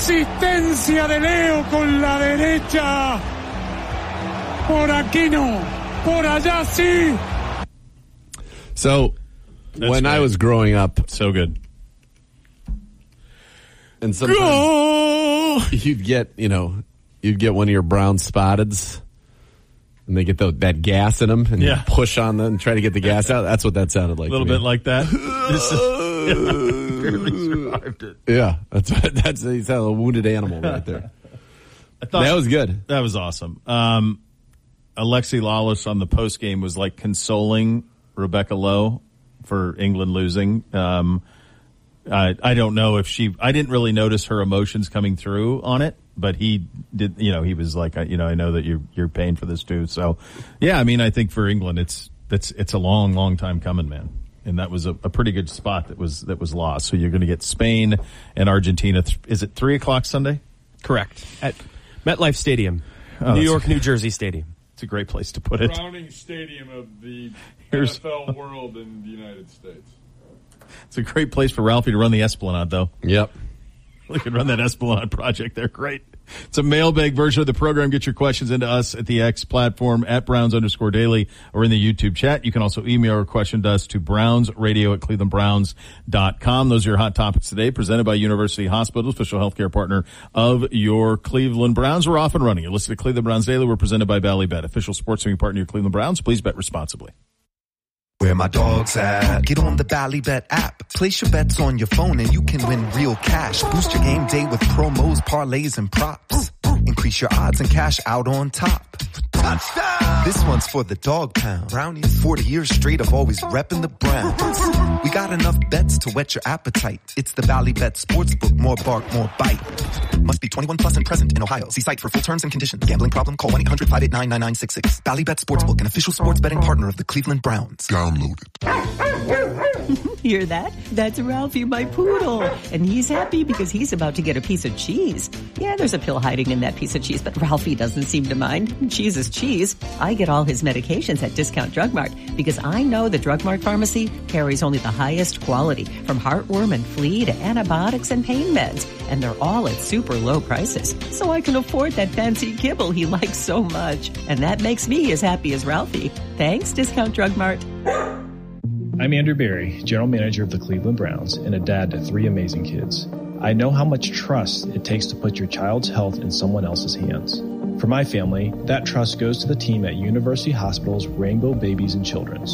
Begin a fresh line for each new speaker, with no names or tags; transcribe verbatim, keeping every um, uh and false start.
Asistencia de Leo con la derecha. Por aquí no. Por allá sí.
So, That's when great. I was growing up.
So good.
And sometimes Go! you'd get, you know, you'd get one of your brown spotteds. And they get the, that gas in them and yeah. you push on them and try to get the gas out. That's what that sounded like.
A little bit like that. This is, yeah, barely survived it.
Yeah, that's that's he's a wounded animal right there. I thought that was good.
That was awesome. Um, Alexi Lawless on the post game was like consoling Rebecca Lowe for England losing. Um, I I don't know if she. I didn't really notice her emotions coming through on it. But he did, you know, he was like, you know, I know that you're, you're paying for this too. So, yeah, I mean, I think for England, it's, it's, it's a long, long time coming, man. And that was a, a pretty good spot that was, that was lost. So you're going to get Spain and Argentina. Is it three o'clock Sunday?
Correct. At MetLife Stadium, oh, New York, New Jersey Stadium.
It's a great place to put it.
Crowning stadium of the
Here's,
N F L world in the United States.
It's a great place for Ralphie to run the Esplanade, though.
Yep.
We can run that Esplanade project there. Great. It's a mailbag version of the program. Get your questions into us at the X platform at Browns underscore daily or in the YouTube chat. You can also email a question to us to brownsradio at cleveland browns dot com. Those are your hot topics today, presented by University Hospital, official healthcare partner of your Cleveland Browns. We're off and running. You're listening to Cleveland Browns Daily. We're presented by Bally Bet, official sports betting partner of your Cleveland Browns. Please bet responsibly.
Where my dog's at. Get on the Bally Bet app. Place your bets on your phone and you can win real cash. Boost your game day with promos, parlays, and props. Increase your odds and cash out on top. Touchdown! This one's for the dog pound. Brownies. forty years straight of always repping the Browns. We got enough bets to whet your appetite. It's the Bally Bet Sportsbook. More bark, more bite. Must be twenty-one plus and present in Ohio. See site for full terms and conditions. Gambling problem? Call one eight hundred five eight nine nine nine six six. Bally Bet Sportsbook, an official sports betting partner of the Cleveland Browns.
Download it.
Hear that? That's Ralphie, my poodle. And he's happy because he's about to get a piece of cheese. Yeah, there's a pill hiding in that piece of cheese, but Ralphie doesn't seem to mind. Cheese is cheese. I get all his medications at Discount Drug Mart because I know the Drug Mart pharmacy carries only the highest quality, from heartworm and flea to antibiotics and pain meds. And they're all at super low prices. So I can afford that fancy kibble he likes so much. And that makes me as happy as Ralphie. Thanks, Discount Drug Mart.
I'm Andrew Berry, General Manager of the Cleveland Browns and a dad to three amazing kids. I know how much trust it takes to put your child's health in someone else's hands. For my family, that trust goes to the team at University Hospital's Rainbow Babies and Children's.